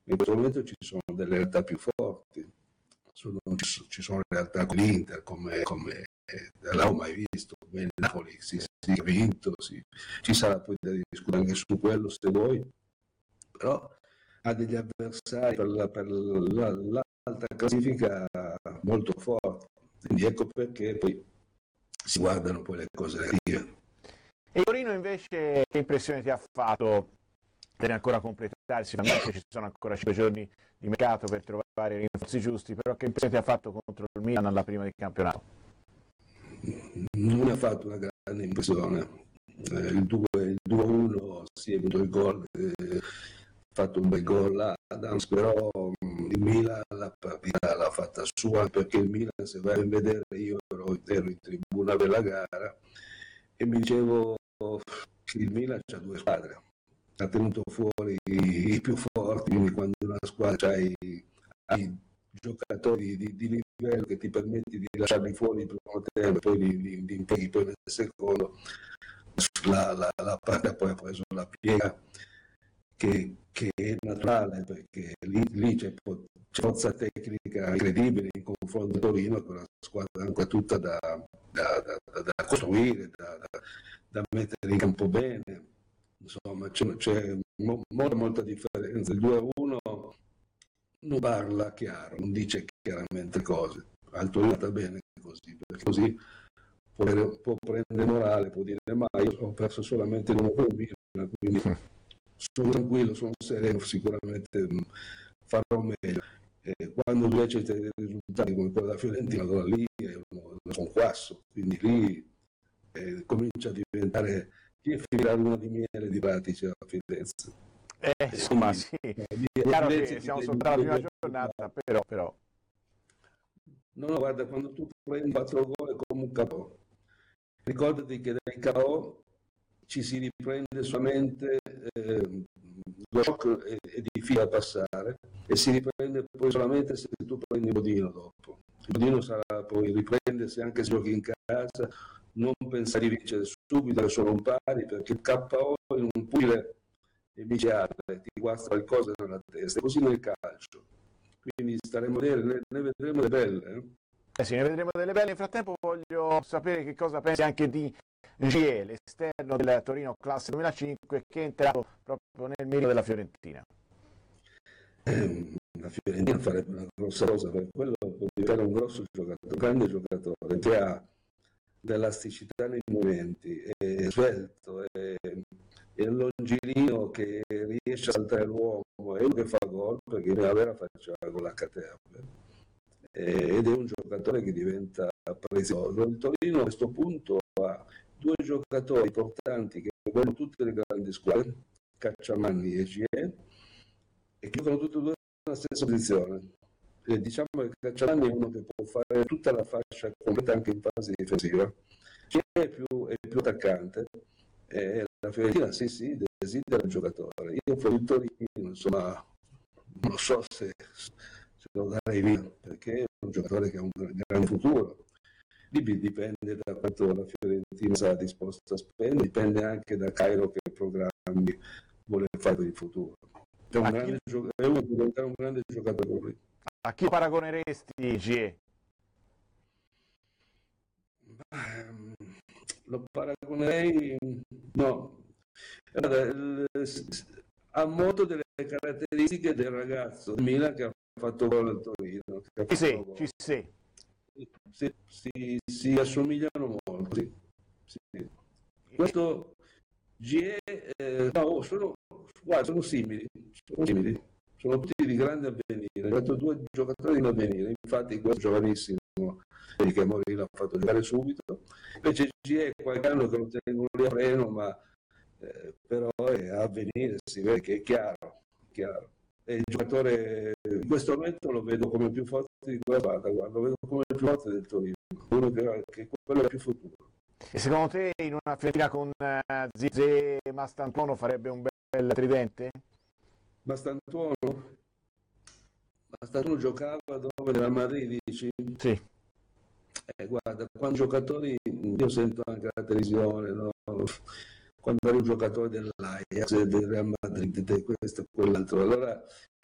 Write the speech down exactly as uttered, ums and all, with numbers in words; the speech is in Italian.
In questo momento ci sono delle realtà più forti, sono, ci sono realtà come l'Inter, come, come eh, l'ho mai visto, come il Napoli, si, si è vinto, si, ci sarà poi da discutere anche su quello se vuoi, però ha degli avversari per, la, per la, l'alta classifica molto forti, quindi ecco perché poi si guardano poi le cose negative. E Torino invece che impressione ti ha fatto? Deve ancora completare, sicuramente ci sono ancora cinque giorni di mercato per trovare i rinforzi giusti, però che impressione ti ha fatto contro il Milan alla prima di campionato? Non mi ha fatto una grande impressione, eh, il due a uno si è avuto il gol, eh, fatto un bel gol Adams, però il Milan la partita l'ha fatta sua, perché il Milan, se vai a vedere, io ero, ero in tribuna per la gara e mi dicevo che il Milan c'ha due squadre, ha tenuto fuori i più forti, quindi quando una squadra hai, hai giocatori di, di livello che ti permetti di lasciarli fuori il primo tempo e poi li, li, li impieghi poi nel secondo, la, la, la partita poi ha preso la piega che, che è naturale, perché lì, lì c'è, c'è forza tecnica incredibile in confronto a Torino, con una squadra ancora tutta da, da, da, da, da costruire, da, da, da mettere in campo bene. Insomma, c'è, c'è mo, molta, molta differenza. Il due a uno non parla chiaro, non dice chiaramente cose. Al Torino sta bene così, perché così può, può prendere morale, può dire ma io ho perso solamente uno con Milan, quindi sono tranquillo, sono sereno, sicuramente farò meglio. Eh, quando invece c'è dei risultati come quello della Fiorentina, allora lì è uno, uno sconquasso, quindi lì eh, comincia a diventare chi è fila luna di miele di Pratici a Firenze. Eh, insomma, sì, è chiaro che siamo soltanto alla prima giornata, però, però. No, no, guarda, quando tu prendi quattro gol è come un K O. Ricordati che dai K O ci si riprende solamente, eh, lo shock è, è difficile da passare e si riprende poi solamente se tu prendi il Bodino dopo. Il Bodino sarà poi riprendersi anche se giochi in casa, non pensare di vincere subito che sono un pari, perché il K O in un pugile è miciale, ti guasta qualcosa nella testa, così nel calcio. Quindi staremo a vedere, ne, ne vedremo le belle. Eh? Eh sì, ne vedremo delle belle. Nel frattempo voglio sapere che cosa pensi anche di G E, l'esterno del Torino classe duemilacinque, che è entrato proprio nel merito della Fiorentina. Eh, la Fiorentina farebbe una grossa cosa, per quello può diventare un grosso giocatore, un grande giocatore che ha dell'elasticità nei movimenti, è svelto, è, è un longilino che riesce a saltare l'uomo, è uno che fa gol, perché nella vera faceva con l'H T A, ed è un giocatore che diventa prezioso. Il Torino a questo punto ha due giocatori importanti che vogliono tutte le grandi squadre, Cacciamanni e G E, e che giocano tutti e due nella stessa posizione. E diciamo che Cacciamanni è uno che può fare tutta la fascia completa anche in fase difensiva, G E è più, è più attaccante, e la Fiorentina sì sì desidera il giocatore. Io per il Torino insomma non so se, se lo darei via, perché è un giocatore che ha un grande futuro. Lì dipende da quanto la Fiorentina sarà disposta a spendere, dipende anche da Cairo che programmi vuole fare per il futuro. È un grande gioc- è uno diventare un grande giocatore. A chi paragoneresti G E? Lo paragonerei, no, a modo delle caratteristiche del ragazzo del Milan che ha fatto gol al Torino. Ci sei, ci sei. Si, si, si assomigliano molto, sì. Sì. Questo G E, eh, no, sono, guarda, sono simili, sono simili, sono tutti di grande avvenire, ho fatto due giocatori di avvenire, infatti questo giovanissimo, che Mori l'ha fatto giocare subito, invece G E qualche anno che lo tengono lì a freno, ma eh, però è a avvenire, si vede che è chiaro, chiaro. E il giocatore in questo momento lo vedo come più forte di quella parte, lo vedo come il più forte del Torino, uno che, che quello è più futuro. E secondo te in una Fiorentina con uh, Zizé e Mastantuono farebbe un bel tridente? Mastantuono? Mastantuono giocava dove? Nella Madrid, dici? Sì. Eh, guarda, quando giocatori, io sento anche la televisione, no? Quando ero un giocatore dell'Ajax, del Real Madrid, di questo e quell'altro, allora